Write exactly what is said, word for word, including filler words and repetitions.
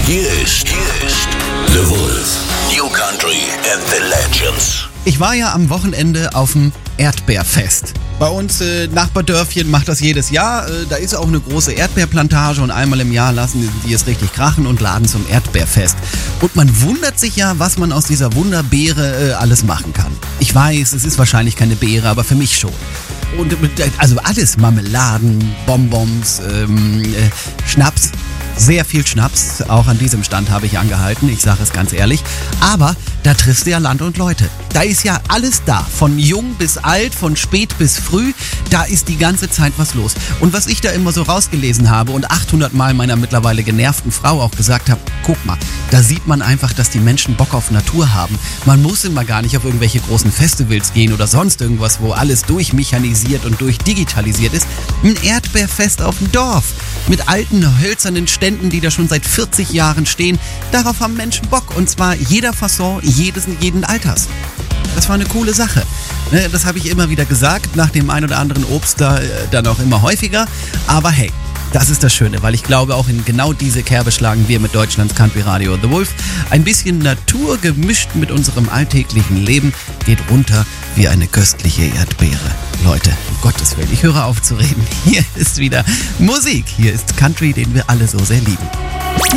Hier ist, hier ist The Wolf. New Country and the Legends. Ich war ja am Wochenende auf dem Erdbeerfest. Bei uns äh, Nachbardörfchen macht das jedes Jahr. Äh, da ist auch eine große Erdbeerplantage und einmal im Jahr lassen die es richtig krachen und laden zum Erdbeerfest. Und man wundert sich ja, was man aus dieser Wunderbeere äh, alles machen kann. Ich weiß, es ist wahrscheinlich keine Beere, aber für mich schon. Und äh, also alles, Marmeladen, Bonbons, ähm, äh, Schnaps. Sehr viel Schnaps, auch an diesem Stand habe ich angehalten, ich sage es ganz ehrlich. Aber da triffst du ja Land und Leute. Da ist ja alles da, von jung bis alt, von spät bis früh, da ist die ganze Zeit was los. Und was ich da immer so rausgelesen habe und achthundert Mal meiner mittlerweile genervten Frau auch gesagt habe, guck mal, da sieht man einfach, dass die Menschen Bock auf Natur haben. Man muss immer gar nicht auf irgendwelche großen Festivals gehen oder sonst irgendwas, wo alles durchmechanisiert und durchdigitalisiert ist. Ein Erdbeerfest auf dem Dorf mit alten hölzernen Ständen, die da schon seit vierzig Jahren stehen. Darauf haben Menschen Bock und zwar jeder Fasson, jedes, jeden Alters. Das war eine coole Sache. Das habe ich immer wieder gesagt, nach dem ein oder anderen Obst da, dann auch immer häufiger. Aber hey, das ist das Schöne, weil ich glaube, auch in genau diese Kerbe schlagen wir mit Deutschlands Country Radio The Wolf. Ein bisschen Natur gemischt mit unserem alltäglichen Leben geht runter wie eine köstliche Erdbeere. Leute, um Gottes Willen, ich höre auf zu reden. Hier ist wieder Musik. Hier ist Country, den wir alle so sehr lieben.